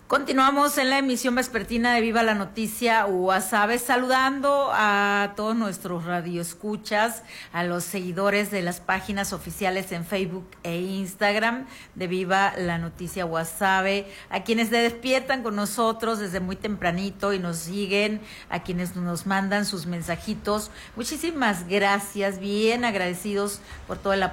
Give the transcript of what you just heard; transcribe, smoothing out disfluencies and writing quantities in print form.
Continuamos en la emisión vespertina de Viva la Noticia Guasave, saludando a todos nuestros radioescuchas, a los seguidores de las páginas oficiales en Facebook e Instagram de Viva la Noticia Guasave, a quienes se despiertan con nosotros desde muy tempranito y nos siguen, a quienes nos mandan sus mensajitos. Muchísimas gracias, bien agradecidos por todo el